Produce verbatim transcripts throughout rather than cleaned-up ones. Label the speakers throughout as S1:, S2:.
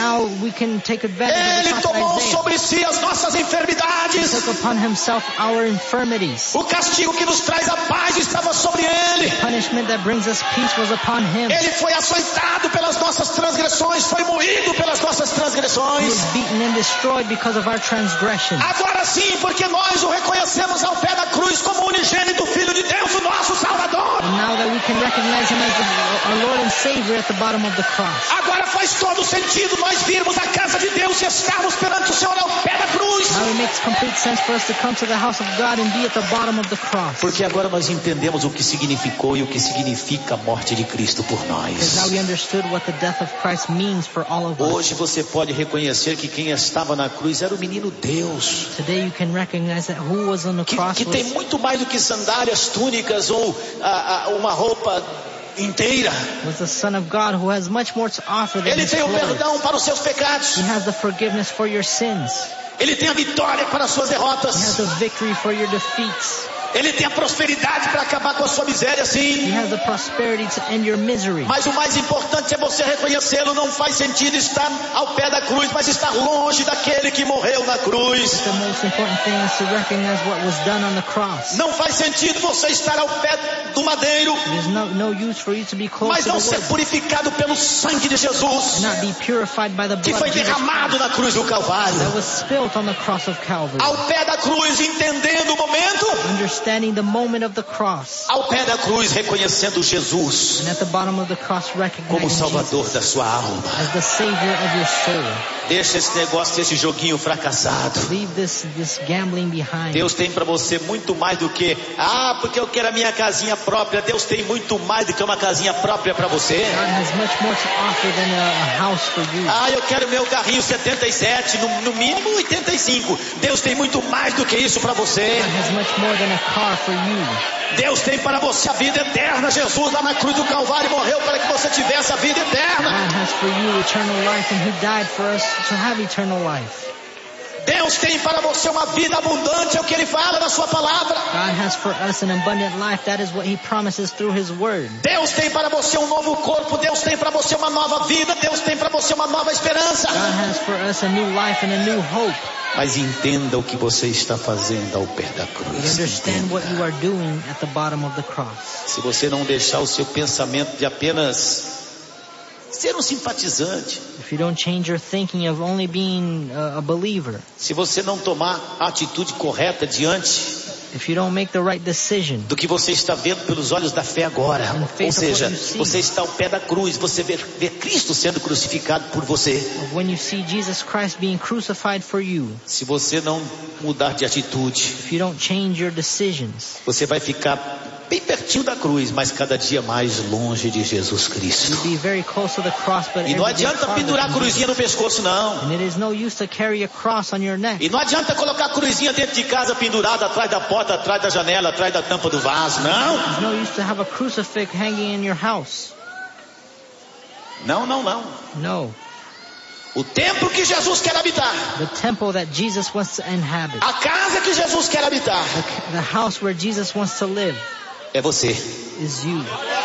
S1: now we can take advantage of the
S2: Ele
S1: prophet
S2: tomou
S1: Isaiah.
S2: sobre si as nossas
S1: He
S2: enfermidades.
S1: took upon himself our infirmities.
S2: O castigo que nos traz a paz estava sobre ele.
S1: The punishment that brings us peace was upon him.
S2: Ele foi açoitado pelas nossas transgressões, foi moído pelas nossas
S1: He
S2: transgressões.
S1: was beaten and destroyed because of our transgressions.
S2: Agora sim, porque nós o reconhecemos ao pé da cruz como o unigênito Filho de Deus, o nosso Salvador.
S1: And now that we can recognize him as the, our Lord and Savior at the bottom of the cross.
S2: Agora faz todo sentido nós virmos à casa de Deus e estarmos perante o Senhor ao pé da cruz.
S1: Now it makes complete sense for us to come to the house of God and be at the bottom of the cross.
S2: Porque agora nós entendemos o que significou e o que significa a morte de Cristo por
S1: Because now
S2: nós.
S1: we understood what the death of Christ means for all of us.
S2: Hoje você pode reconhecer que quem estava na cruz era o menino Deus.
S1: Today you can recognize that who was on the
S2: Que,
S1: cross
S2: que tem
S1: was,
S2: muito mais do que sandálias, túnicas ou ah, ah, uma roupa inteira.
S1: was the Son of God who has much more to offer than
S2: Ele
S1: his
S2: tem o
S1: clothes.
S2: perdão para os seus pecados.
S1: He has the forgiveness for your sins.
S2: Ele tem a vitória para as suas
S1: He has
S2: derrotas.
S1: the victory for your defeats.
S2: Ele tem a prosperidade para acabar com a sua miséria,
S1: He
S2: sim.
S1: has the prosperity to end your misery.
S2: Mas o mais importante é você reconhecê-lo. Não faz sentido estar ao pé da cruz, mas estar longe daquele que morreu na cruz.
S1: The most important thing is to recognize what was done on the cross.
S2: Não faz sentido você estar ao pé do madeiro,
S1: There's no, no use for you to be close
S2: mas
S1: to the
S2: não ser
S1: wood
S2: purificado pelo sangue de
S1: and
S2: Jesus,
S1: not be purified by the
S2: que
S1: blood
S2: foi
S1: of Jesus
S2: derramado
S1: Christ
S2: na cruz do
S1: that
S2: Calvário.
S1: was spilt on the cross of Calvary.
S2: Ao pé da cruz, entendendo o momento.
S1: Understanding the moment of the cross,
S2: Ao pé da cruz, reconhecendo Jesus
S1: and at the bottom of the cross
S2: como
S1: recognizing
S2: Salvador
S1: Jesus
S2: da sua alma.
S1: as the Savior of your soul.
S2: Deixa esse negócio, esse joguinho fracassado.
S1: Leave this, this gambling behind.
S2: Deus tem para você muito mais do que, ah, porque eu quero a minha casinha própria. Deus tem muito mais do que uma casinha própria para você.
S1: God has much more to offer than a, a house for you.
S2: Ah, eu quero meu carrinho setenta e sete, no, no mínimo oitenta e cinco. Deus tem muito mais do que isso para você.
S1: God has much more than a car for you.
S2: Deus tem para você a vida eterna. Jesus lá na cruz do Calvário morreu para que você tivesse a vida eterna.
S1: God has for you eternal life, and He died for us to have eternal life.
S2: Deus tem para você uma vida abundante, é o que Ele fala na sua palavra.
S1: God has for us an abundant life. That is what He promises through His Word.
S2: Deus tem para você um novo corpo. Deus tem para você uma nova vida. Deus tem para você uma nova esperança.
S1: God has for us a new life and a new hope.
S2: Mas entenda o que você está fazendo ao pé da
S1: But
S2: cruz.
S1: understand what you are doing at the bottom of the cross.
S2: Se você não deixar o seu pensamento de apenas ser um simpatizante,
S1: If you don't change your thinking of only being a, a believer,
S2: se você não tomar a atitude correta diante
S1: if you don't make the right decision,
S2: do que você está vendo pelos olhos da fé agora, ou seja, você está ao pé da cruz, você vê, vê Cristo sendo crucificado por você.
S1: of when you see Jesus Christ being crucified for you,
S2: Se você não mudar de atitude,
S1: if you don't change your decisions,
S2: você vai ficar bem pertinho da cruz, mas cada dia mais longe de Jesus Cristo.
S1: you'll be very close to the cross, but
S2: E não
S1: every day
S2: adianta
S1: farther
S2: pendurar a
S1: from
S2: cruzinha
S1: Jesus.
S2: no pescoço, não.
S1: And it is no use to carry a cross on your neck.
S2: E não adianta colocar a cruzinha dentro de casa pendurada atrás da porta, atrás da janela, atrás da tampa do vaso. Não.
S1: There's no use to have a crucifix hanging in your house.
S2: Não, não, não.
S1: No.
S2: O templo que Jesus quer habitar,
S1: The temple that Jesus wants to inhabit,
S2: a casa que Jesus quer habitar,
S1: the, the house where Jesus wants to live,
S2: é você.
S1: is you.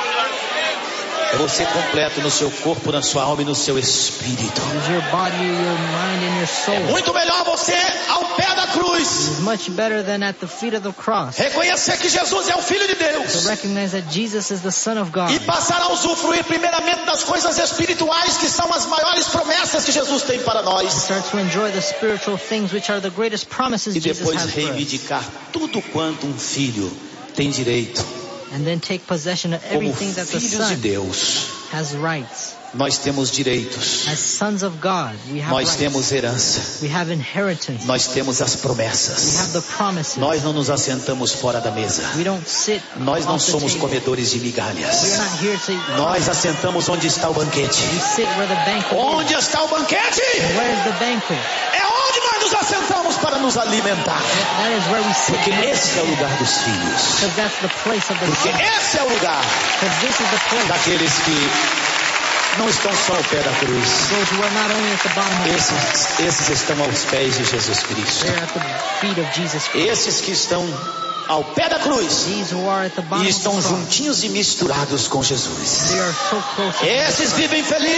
S2: É você completo no seu corpo, na sua alma e no seu espírito.
S1: It is your body, your mind, and your soul.
S2: É muito melhor você ao pé da
S1: It
S2: cruz
S1: is much better than at the feet of the cross.
S2: reconhecer que Jesus é o Filho de
S1: To
S2: Deus
S1: recognize that Jesus is the Son of God.
S2: e passar a usufruir primeiramente das coisas espirituais, que são as maiores promessas que Jesus tem para nós,
S1: Start to enjoy the spiritual things which are the greatest promises
S2: e
S1: Jesus
S2: depois
S1: has for us.
S2: reivindicar tudo quanto um filho tem direito.
S1: And then take possession of
S2: Como
S1: everything that the
S2: filhos de
S1: Son
S2: Deus,
S1: has rights.
S2: nós temos direitos,
S1: As sons of God, we have
S2: nós
S1: rights.
S2: temos herança,
S1: We have inheritance.
S2: nós temos as
S1: We have
S2: promessas.
S1: the promises.
S2: Nós não nos assentamos fora da mesa.
S1: We don't sit
S2: Nós não
S1: off the
S2: somos
S1: table.
S2: comedores de
S1: We're
S2: migalhas.
S1: not here to eat.
S2: Nós assentamos onde está o banquete.
S1: We sit where the banquet
S2: Onde
S1: is.
S2: está o banquete?
S1: Where is the banquet?
S2: É onde nós nos assentamos para nos alimentar.
S1: That is where we sit.
S2: Porque esse é o lugar dos filhos.
S1: Because that's the place of the
S2: Porque
S1: son.
S2: esse é o lugar
S1: Because this is the place.
S2: daqueles que não estão só ao pé da cruz.
S1: Those who are not only at the bottom of the cross,
S2: Esses, esses estão aos pés de Jesus Cristo.
S1: they're at the feet of Jesus Christ.
S2: Esses que estão ao pé da cruz
S1: These who are at the bottom
S2: e
S1: of the
S2: estão
S1: cross,
S2: juntinhos e misturados com Jesus.
S1: they are so close. to
S2: Esses
S1: Jesus Christ.
S2: vivem felizes.